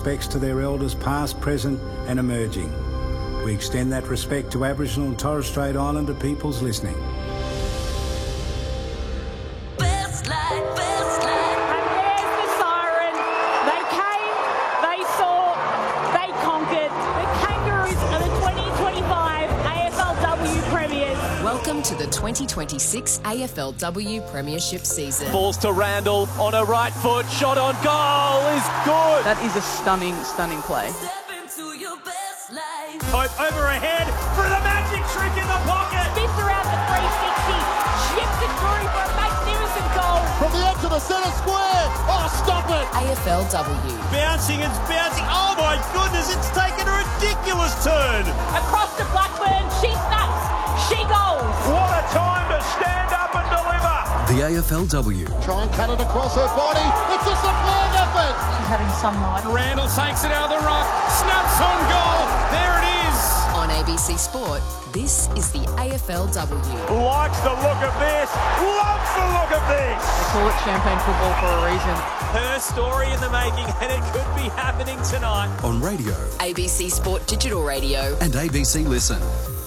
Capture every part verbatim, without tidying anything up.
respects to their elders past, present and emerging. We extend that respect to Aboriginal and Torres Strait Islander peoples listening. Best life, best life. And there's the siren. They came, they saw, they conquered. The Kangaroos are the twenty twenty-five A F L W Premiers. Welcome to the twenty twenty-six A F L W Premiership season. Balls to Randall on her right foot. Shot on goal is good. That is a stunning, stunning play. Step into your best life. Hope over ahead for the magic trick in the pocket. Spins around the three sixty. Ships it through for a magnificent goal. From the edge of the centre square. Oh, stop it. A F L W. Bouncing, it's bouncing. Oh my goodness, it's taken a ridiculous turn. Across to Blackburn. She snaps. She goes. What a time to stand up and deliver. The A F L W. Try and cut it across her body. It's a superb effort. She's having some night. Randall takes it out of the ruck. Snaps on goal. There it is. On A B C Sport, this is the A F L W. Likes the look of this. Loves the look of this. They call it champagne football for a reason. Her story in the making, and it could be happening tonight. On radio A B C Sport Digital Radio. and A B C Listen.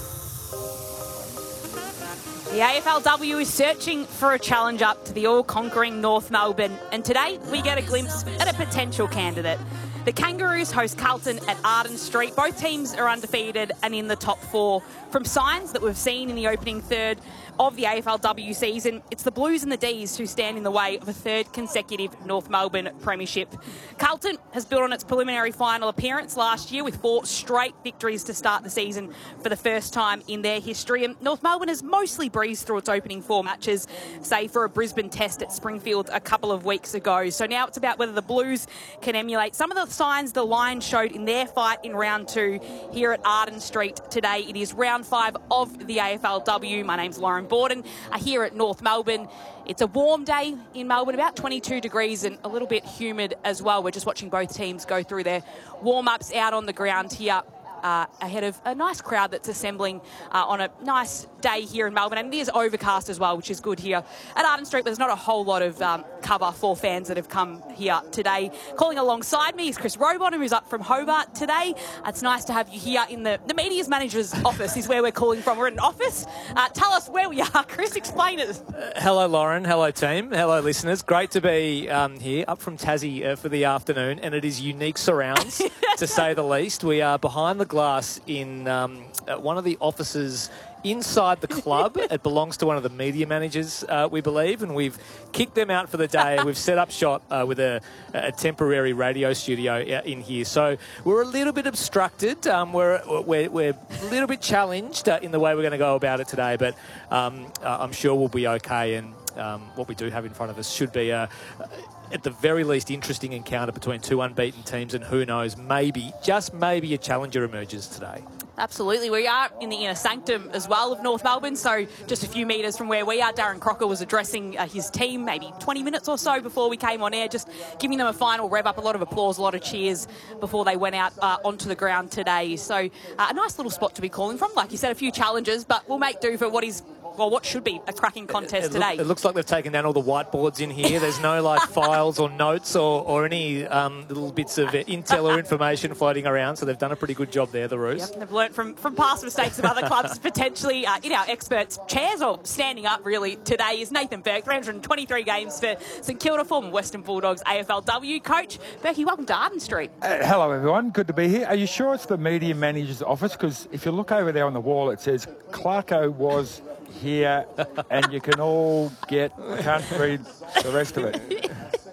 The A F L W is searching for a challenge up to the all-conquering North Melbourne, and today we get a glimpse at a potential candidate. The Kangaroos host Carlton at Arden Street. Both teams are undefeated and in the top four. From signs that we've seen in the opening third of the A F L W season, it's the Blues and the D's who stand in the way of a third consecutive North Melbourne premiership. Carlton has built on its preliminary final appearance last year with four straight victories to start the season for the first time in their history. And North Melbourne has mostly breezed through its opening four matches, save for a Brisbane test at Springfield a couple of weeks ago. So now it's about whether the Blues can emulate some of the signs the Lions showed in their fight in round two here at Arden Street today. It is round five of the A F L W. My name's Lauren Borden. Uh, here at North Melbourne. It's a warm day in Melbourne, about twenty-two degrees and a little bit humid as well. We're just watching both teams go through their warm-ups out on the ground here. Uh, ahead of a nice crowd that's assembling uh, on a nice day here in Melbourne. And it is overcast as well, which is good here at Arden Street. There's not a whole lot of um, cover for fans that have come here today. Calling alongside me is Chris Rowbottom, who's up from Hobart today. It's nice to have you here in the, the media's manager's office is where we're calling from. We're in an office. Uh, tell us where we are, Chris. Explain it. Uh, hello, Lauren. Hello, team. Hello, listeners. Great to be um, here, up from Tassie uh, for the afternoon, and it is unique surrounds, to say the least. We are behind the glass in um, uh, one of the offices inside the club. It belongs to one of the media managers, uh, we believe, and we've kicked them out for the day. We've set up shop uh, with a, a temporary radio studio in here. So we're a little bit obstructed. Um, we're, we're, we're a little bit challenged uh, in the way we're going to go about it today, but um, uh, I'm sure we'll be okay. And um, what we do have in front of us should be a... at the very least, interesting encounter between two unbeaten teams, and who knows, maybe, just maybe a challenger emerges today. Absolutely. We are in the inner sanctum as well of North Melbourne, so just a few metres from where we are. Darren Crocker was addressing uh, his team maybe twenty minutes or so before we came on air, just giving them a final rev up, a lot of applause, a lot of cheers before they went out uh, onto the ground today. So uh, a nice little spot to be calling from. Like you said, a few challenges, but we'll make do for what is... well, what should be a cracking contest it, it today. Look, it looks like they've taken down all the whiteboards in here. There's no like files or notes or, or any um, little bits of intel or information floating around. So they've done a pretty good job there, the Roos. Yep, they've learnt from, from past mistakes of other clubs. Potentially uh, in our experts' chairs, or standing up really today, is Nathan Burke. three hundred twenty-three games for St Kilda, former Western Bulldogs A F L W coach. Berkey, welcome to Arden Street. Uh, hello everyone, good to be here. Are you sure it's the media manager's office? Because if you look over there on the wall, it says Clarko was here, and you can all get, I can't read the rest of it.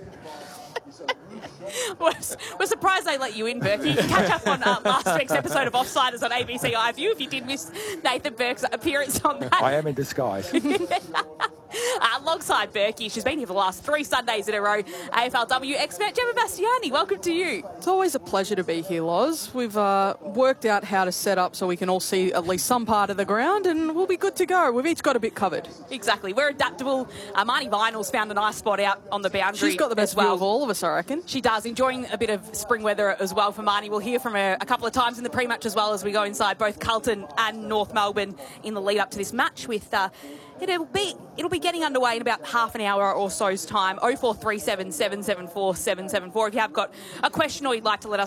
We're, we're surprised they let you in, Burke. You can catch up on uh, last week's episode of Offsiders on A B C iView if you did miss Nathan Burke's appearance on that. I am in disguise. Uh, alongside Berkey, she's been here for the last three Sundays in a row. A F L W expert Gemma Bastiani, welcome to you. It's always a pleasure to be here, Loz. We've uh, worked out how to set up so we can all see at least some part of the ground, and we'll be good to go. We've each got a bit covered. Exactly. We're adaptable. Uh, Marnie Vinyl's found a nice spot out on the boundary. She's got the best as well. view of all of us, I reckon. She does. Enjoying a bit of spring weather as well for Marnie. We'll hear from her a couple of times in the pre-match as well as we go inside both Carlton and North Melbourne in the lead up to this match with... Uh, It'll be it'll be getting underway in about half an hour or so's time. oh four three seven, seven seven four, seven seven four. If you have got a question or you'd like to let us